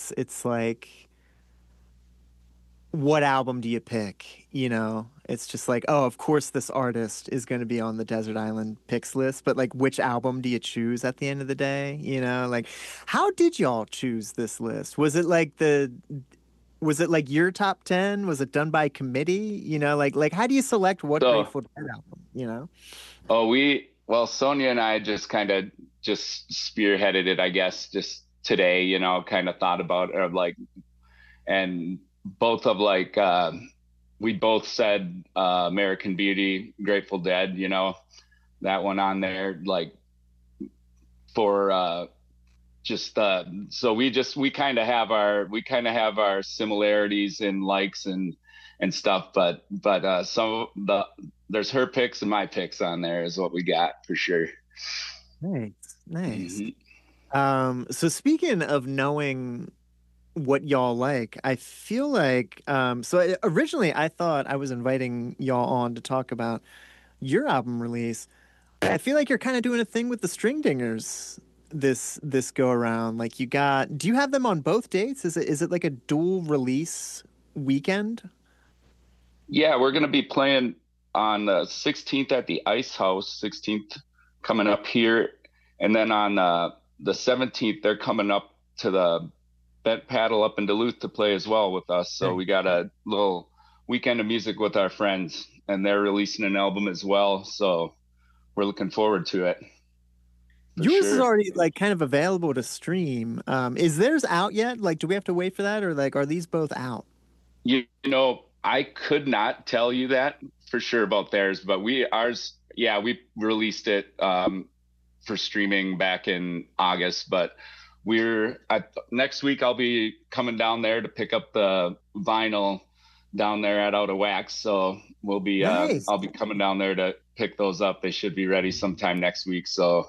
it's like, what album do you pick? You know, it's just like, oh, of course this artist is going to be on the Desert Island Picks list, but like, which album do you choose at the end of the day? You know, like, how did y'all choose this list? Was it like your top 10? Was it done by committee? You know, like how do you select what So, Grateful Dead album, you know? well, Sonia and I just kind of just spearheaded it, I guess, just today, kind of thought about it, like, and both of like, we both said American Beauty, Grateful Dead, that one on there, like for just so we kind of have our similarities in likes and stuff, but some there's her picks and my picks on there is what we got for sure. Nice, nice. Hmm. So speaking of knowing what y'all like, I feel like originally I thought I was inviting y'all on to talk about your album release. I feel like you're kind of doing a thing with the String Dingers this go around. Like do you have them on both dates? Is it like a dual release weekend? Yeah, we're gonna be playing on the 16th at the Ice House, 16th coming up here, and then on the 17th they're coming up to the Bent Paddle up in Duluth to play as well with us. So Hey. we got a little weekend of music with our friends, and they're releasing an album as well. So we're looking forward to it for Yours is sure. already like kind of available to stream. Is theirs out yet? Like, do we have to wait for that, or like are these both out? I could not tell you that for sure about theirs, but yeah, we released it for streaming back in August, but next week I'll be coming down there to pick up the vinyl down there at Out of Wax. So Nice. I'll be coming down there to pick those up. They should be ready sometime next week. So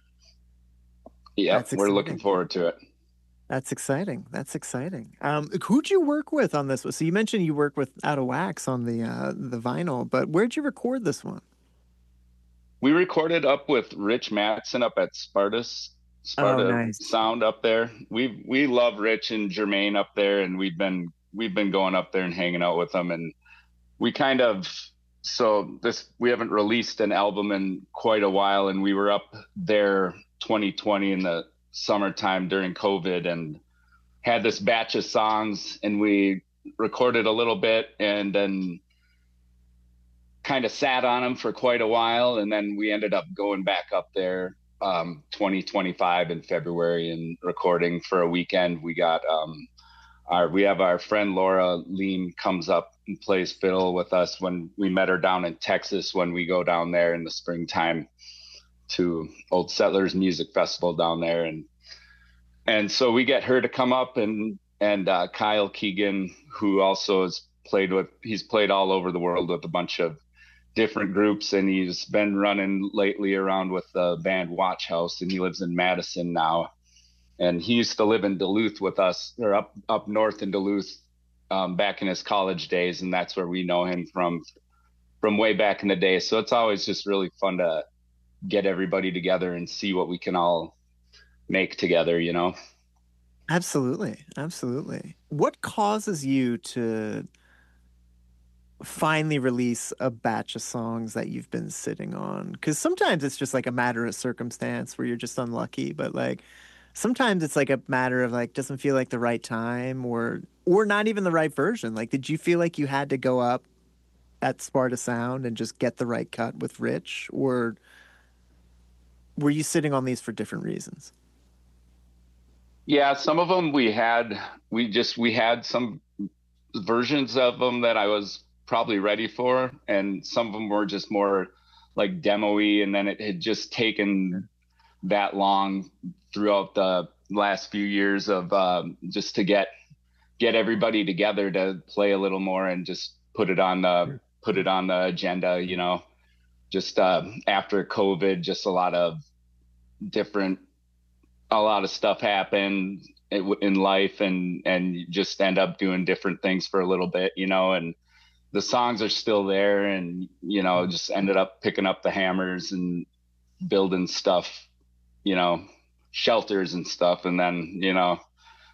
yeah, That's we're looking exciting. forward to it. That's exciting. That's exciting. Who'd you work with on this one? So you mentioned you worked with Out of Wax on the vinyl, but where'd you record this one? We recorded up with Rich Matson up at Oh, Sparta nice. Sound up there. We love Rich and Jermaine up there, and we've been going up there and hanging out with them, and we kind of so this we haven't released an album in quite a while, and we were up there 2020 in the summertime during COVID, and had this batch of songs, and we recorded a little bit, and then kind of sat on them for quite a while, and then we ended up going back up there 2025 in February and recording for a weekend. We have our friend Laura Lean comes up and plays fiddle with us when we met her down in Texas when we go down there in the springtime to Old Settlers Music Festival down there, and so we get her to come up, and Kyle Keegan, who also he's played all over the world with a bunch of different groups, and he's been running lately around with the band Watch House, and he lives in Madison now, and he used to live in Duluth with us, or up north in Duluth, back in his college days, and that's where we know him from way back in the day. So it's always just really fun to get everybody together and see what we can all make together. Absolutely. Absolutely. What causes you to finally release a batch of songs that you've been sitting on? Because sometimes it's just like a matter of circumstance where you're just unlucky, but like sometimes it's like a matter of like doesn't feel like the right time or not even the right version. Like, did you feel like you had to go up at Sparta Sound and just get the right cut with Rich, or were you sitting on these for different reasons? Yeah, some of them we had some versions of them that I was probably ready for, and some of them were just more like demo-y, and then it had just taken that long throughout the last few years of just to get everybody together to play a little more and just put it on the agenda. Just after COVID, just different a lot of stuff happened in life, and you just end up doing different things for a little bit. And the songs are still there, and just ended up picking up the hammers and building stuff, you know shelters and stuff, and then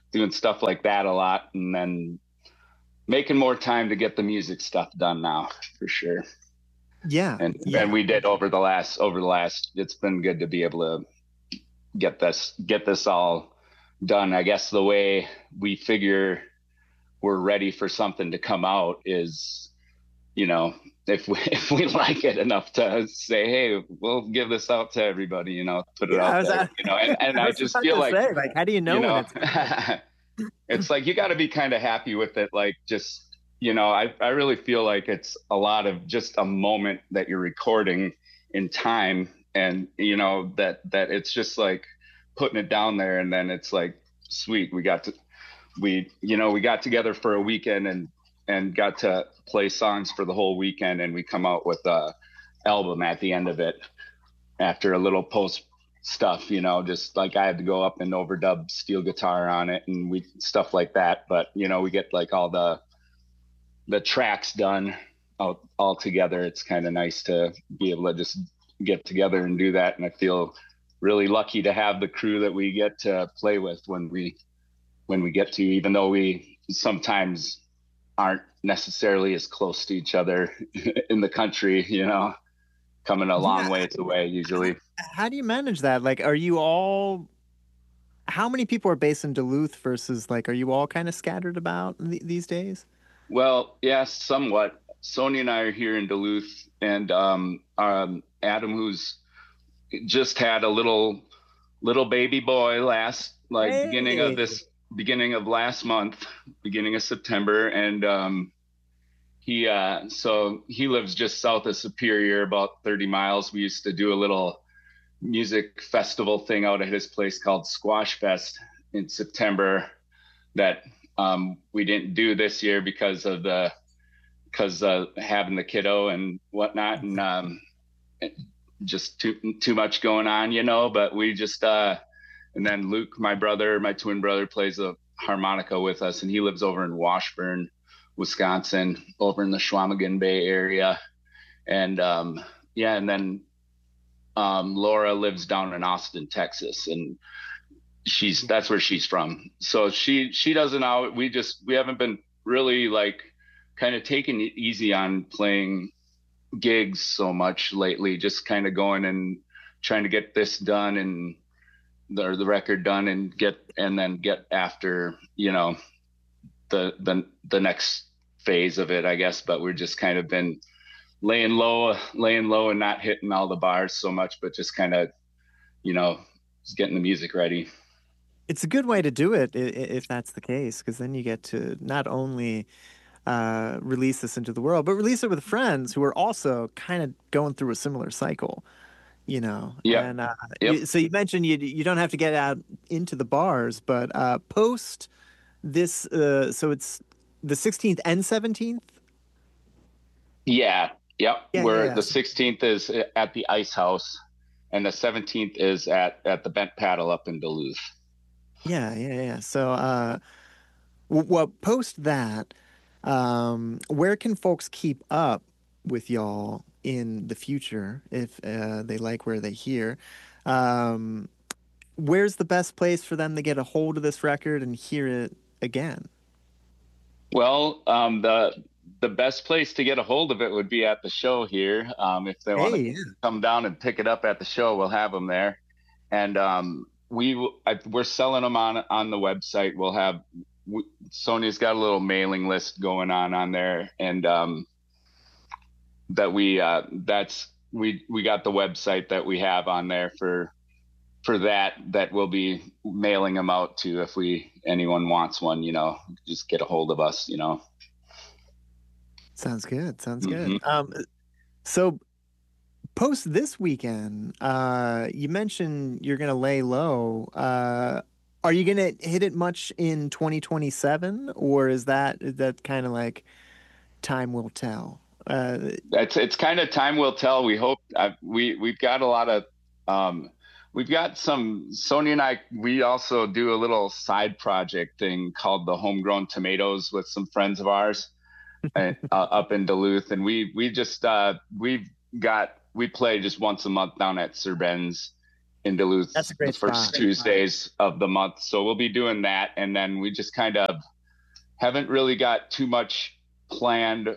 doing stuff like that a lot, and then making more time to get the music stuff done now for sure. Yeah, And yeah. we did over the last. It's been good to be able to get this all done. I guess the way we figure we're ready for something to come out is, if we if we like it enough to say, hey, we'll give this out to everybody, put it Yeah, out I was, there, and I I was just about feel to like, say, like, how do you know you when know it's good? it's like you got to be kind of happy with it, like just, I really feel like it's a lot of just a moment that you're recording in time, and that it's just like putting it down there, and then it's like, sweet, we got together for a weekend and got to play songs for the whole weekend, and we come out with a album at the end of it after a little post stuff, just like I had to go up and overdub steel guitar on it and we stuff like that. But we get like all the tracks done all together. It's kind of nice to be able to just get together and do that. And I feel really lucky to have the crew that we get to play with when we get to, even though we sometimes aren't necessarily as close to each other in the country, coming a long Yeah. ways away usually. How do you manage that? Like, are you all, how many people are based in Duluth versus like, are you all kind of scattered about these days? Well, yes, somewhat. Sony and I are here in Duluth, and Adam, who's just had a little baby boy last, like, Hey. beginning of last month, beginning of September, and he lives just south of Superior, about 30 miles. We used to do a little music festival thing out at his place called Squash Fest in September that we didn't do this year because having the kiddo and whatnot, and just too much going on, But we just and then Luke, my twin brother, plays a harmonica with us, and he lives over in Washburn, Wisconsin, over in the Schwamigan Bay area, and yeah, and then Laura lives down in Austin, Texas, and Yeah. that's where she's from. So she doesn't know. We haven't been really like kind of taking it easy on playing gigs so much lately, just kind of going and trying to get this done and the record done and then get after, the next phase of it, I guess. But we're just kind of been laying low and not hitting all the bars so much, but just kind of, you know, just getting the music ready. It's a good way to do it if that's the case, because then you get to not only release this into the world, but release it with friends who are also kind of going through a similar cycle, you know. Yep. And Yep. so you mentioned you don't have to get out into the bars, but post this, so it's the 16th and 17th. Yeah. Yep. Yeah, yeah, Where yeah. the 16th is at the Ice House and the 17th is at the Bent Paddle up in Duluth. Yeah, yeah, yeah. So, well, post that, where can folks keep up with y'all in the future if they like where they hear? Um, where's the best place for them to get a hold of this record and hear it again? Well, the best place to get a hold of it would be at the show here. If they want to Hey, come down and pick it up at the show, we'll have them there. And we're selling them on the website. Sony's got a little mailing list going on there, and we got the website that we have on there for that we'll be mailing them out to if anyone wants one, just get a hold of us. sounds good. Sounds good. Hmm. So post this weekend, you mentioned you're gonna lay low. Are you gonna hit it much in 2027, or is that kind of like time will tell? It's kind of time will tell. We hope we've got a lot of um, we've got some Sony and I. We also do a little side project thing called the Homegrown Tomatoes with some friends of ours up in Duluth, and we play just once a month down at Sir Ben's, in Duluth That's a the great first spot. Tuesdays of the month. So we'll be doing that. And then we just kind of haven't really got too much planned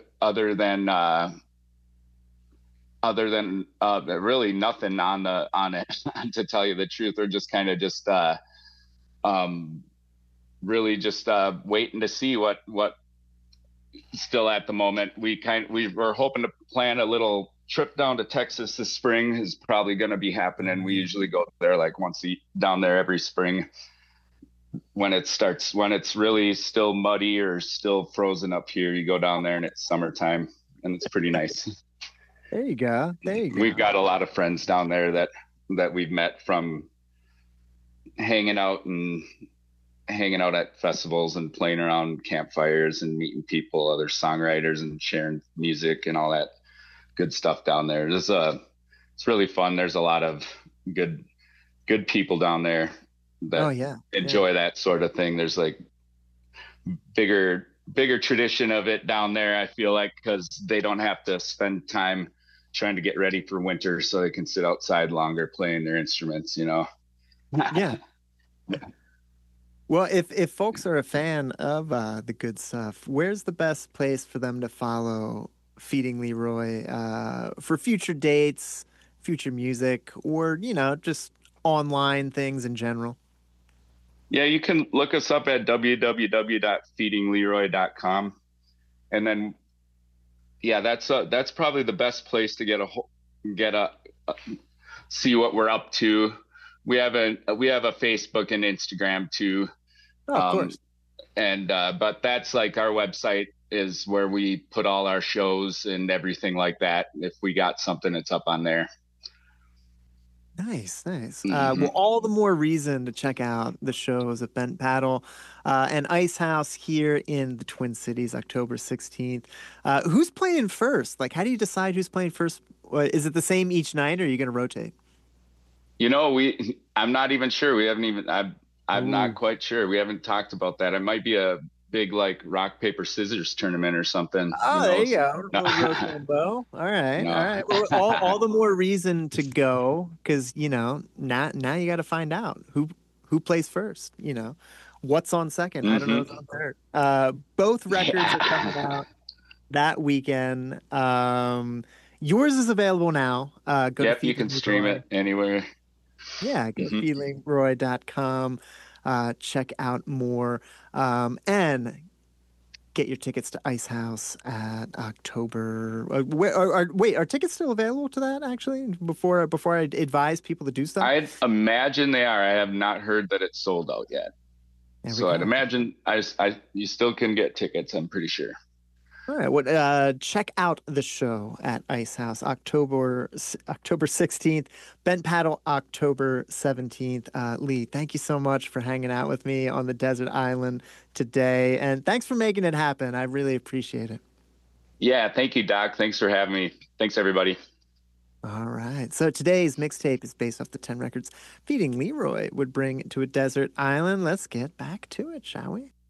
other than really nothing on it to tell you the truth. We're just kind of just um, really just waiting to see what still at the moment. We were hoping to plan a little trip down to Texas this spring is probably going to be happening. We usually go there like down there every spring when it's really still muddy or still frozen up here. You go down there and it's summertime and it's pretty nice. There you go. There you We've go. got a lot of friends down there that we've met from hanging out and hanging out at festivals and playing around campfires and meeting people, other songwriters, and sharing music and all that good stuff down there. It's really fun. There's a lot of good people down there Oh that yeah. Yeah. enjoy that sort of thing. There's like bigger tradition of it down there, I feel like, because they don't have to spend time trying to get ready for winter so they can sit outside longer playing their instruments, you know. Yeah. Well, if folks are a fan of the good stuff, where's the best place for them to follow Feeding Leroy for future dates, future music, or just online things in general? Yeah, you can look us up at www.feedingleroy.com. And then yeah, that's probably the best place to get a see what we're up to. We have a Facebook and Instagram too. Oh, of Um, course. and but that's like our website is where we put all our shows and everything like that. If we got something, it's up on there. Nice, nice. Well, Hmm. all the more reason to check out the shows at Bent Paddle and Ice House here in the Twin Cities, October 16th. Who's playing first? Like, how do you decide who's playing first? Is it the same each night, or are you going to rotate? I'm not even sure. We haven't even. I'm not Ooh. quite sure. We haven't talked about that. It might be a big like rock paper scissors tournament or something. Who Oh, there you knows? go. A No, little Rochambeau. All right, all no. right. Well, all the more reason to go because now you got to find out who plays first. What's on second. I don't know Hmm. what's on third. Both records are coming out that weekend. Yours is available now. Go to Yep, you can Feeding stream Leroy. it anywhere. Yeah, go to Hmm. feedingroy.com. Check out more. And get your tickets to Ice House at October. Wait, are tickets still available to that actually? Before I advise people to do stuff. I'd imagine they are. I have not heard that it's sold out yet. There we So I'd go. imagine you still can get tickets. I'm pretty sure. All right. Well, check out the show at Ice House October 16th. Bent Paddle October 17th. Lee, thank you so much for hanging out with me on the desert island today, and thanks for making it happen. I really appreciate it. Yeah, thank you, Doc. Thanks for having me. Thanks, everybody. All right. So today's mixtape is based off the 10 records Feeding Leroy would bring to a desert island. Let's get back to it, shall we?